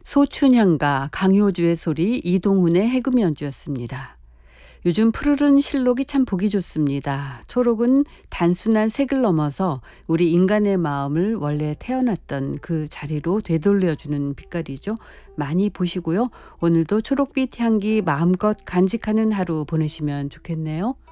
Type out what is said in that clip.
소춘향가, 강효주의 소리, 이동훈의 해금 연주였습니다. 요즘 푸르른 실록이 참 보기 좋습니다. 초록은 단순한 색을 넘어서 우리 인간의 마음을 원래 태어났던 그 자리로 되돌려주는 빛깔이죠. 많이 보시고요. 오늘도 초록빛 향기 마음껏 간직하는 하루 보내시면 좋겠네요.